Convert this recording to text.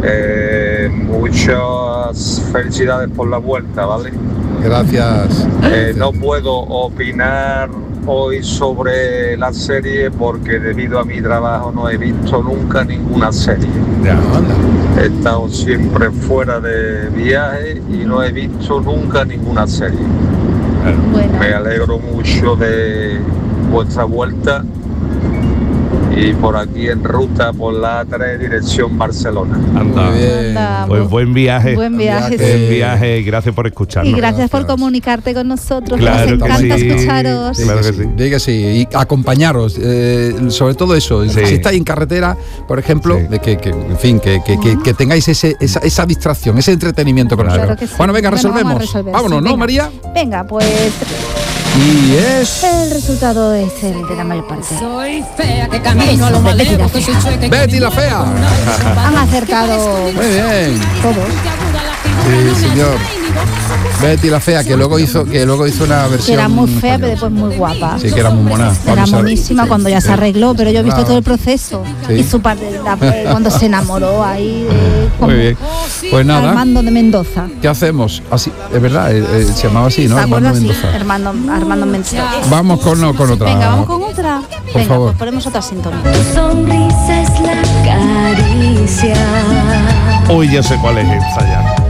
Muchas felicidades por la vuelta, ¿vale? Gracias. No puedo opinar hoy sobre la serie porque debido a mi trabajo no he visto nunca ninguna serie. Ya, anda. He estado siempre fuera de viaje y no he visto nunca ninguna serie. Bueno. Me alegro mucho de vuestra vuelta y por aquí en ruta por la A3 dirección Barcelona. Anda. Muy bien. Anda, Pues buen viaje. Buen viaje. Buen viaje, gracias por escucharnos. Y gracias por Gracias. comunicarte con nosotros. Claro Nos que encanta sí. escucharos. Claro que sí. Diga que sí. Y acompañaros, sobre todo eso. Sí. Si estáis en carretera, por ejemplo, Sí. de que tengáis esa distracción, ese entretenimiento con Claro. nosotros. que sí. Bueno, venga, Bueno, vamos a resolvemos. resolver, Vámonos, sí, ¿no, venga. María? Venga, pues Y es el resultado es el de la mayor parte. Soy fea que camino a lo Eso, más Betty la lejos, que soy fea. chueca y Betty la fea. Han acertado Muy bien. todos. Sí, señor. Betty la fea, que luego hizo una Que versión. era muy fea, pero después muy guapa. Sí, que era muy mona. Era Cuando se- monísima sí, cuando ya sí. se arregló, pero yo he visto Claro. todo el proceso. Sí. Y su parte, cuando se enamoró ahí como Muy bien. Pues nada, Armando de Mendoza. ¿qué hacemos? Así, es verdad, se llamaba así, ¿no? ¿Te Armando acuerdas? Sí, Mendoza. Armando Mendoza. Vamos con otra. Venga, vamos con otra. Venga, favor. pues ponemos otra sintonía. Sonrisa es la caricia. Uy, yo sé cuál es esta ya.